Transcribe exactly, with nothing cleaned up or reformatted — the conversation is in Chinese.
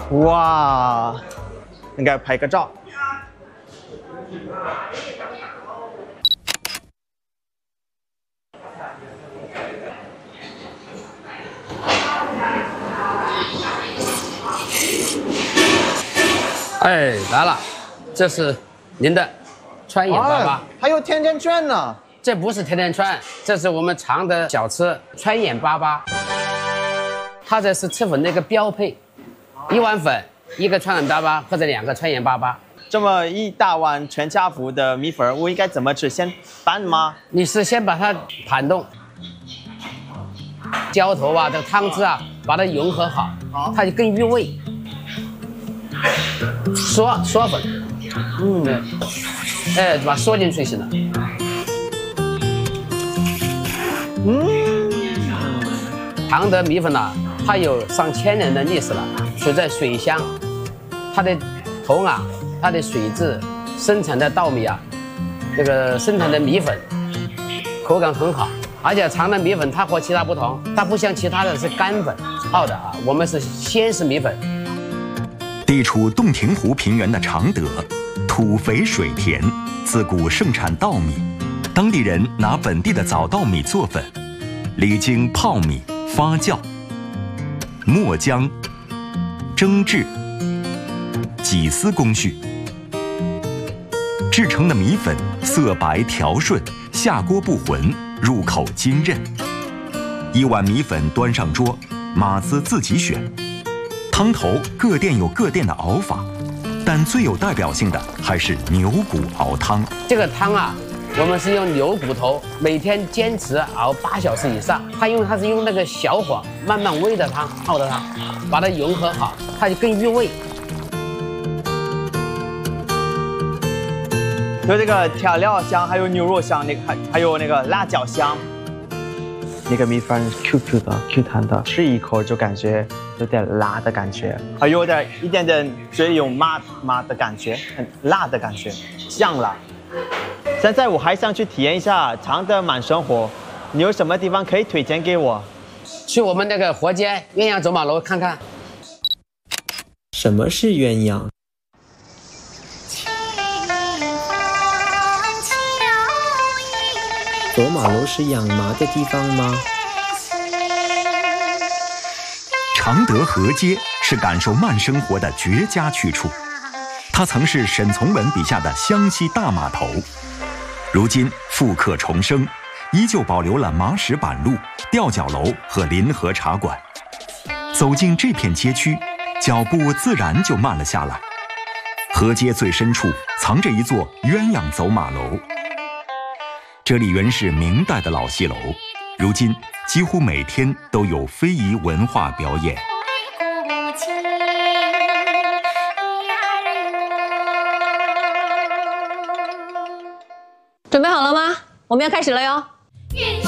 哇，应该拍个照。 哎，来了，这是您的川眼粑粑， 哎，还有甜甜圈呢。 这不是甜甜圈，这是我们常的小吃川眼粑粑。它这是吃粉的一个标配，一碗粉，一个川眼粑粑或者两个川眼粑粑。 这么一大碗全家福的米粉，我应该怎么吃？先拌吗？ 你是先把它盘动，浇头啊，这个汤汁啊，把它融合好，它就更入味。嗦嗦粉，嗯，对，哎，把它嗦进去行了。 嗯， 常德米粉呢、啊，它有上千年的历史了，处在水乡，它的头啊，它的水质生产的稻米啊，这个生产的米粉口感很好，而且常德米粉它和其他不同，它不像其他的是干粉泡的啊，我们是鲜食米粉。 地处洞庭湖平原的常德，土肥水甜，自古盛产稻米。当地人拿本地的早稻米做粉，历经泡米、发酵、磨浆、蒸制、挤丝工序，制成的米粉色白条顺，下锅不浑，入口津韧。一碗米粉端上桌，码子自己选。汤头各店有各店的熬法，但最有代表性的还是牛骨熬汤。 这个汤啊，我们是用牛骨头，每天坚持熬八小时以上。它因为它是用那个小火慢慢煨的汤泡的汤，把它融合好，它就更入味。 有这个调料香，还有牛肉香，那个还还有那个辣椒香。那个米饭 Q Q 的、Q 弹的，吃一口就感觉有点辣的感觉，还有点一点点嘴里有麻麻的感觉，很辣的感觉，香辣。现在我还想去体验一下常德满生活，你有什么地方可以推荐给我？ 去我们那个活街鸳鸯走马楼看看。 什么是鸳鸯？走马楼是养马的地方吗？ 常德河街是感受慢生活的绝佳去处，它曾是沈从文笔下的湘西大码头，如今复刻重生，依旧保留了马石板路、吊脚楼和临河茶馆。走进这片街区，脚步自然就慢了下来。河街最深处藏着一座鸳鸯走马楼，这里原是明代的老戏楼，如今几乎每天都有非遗文化表演。 准备好了吗？我们要开始了哟。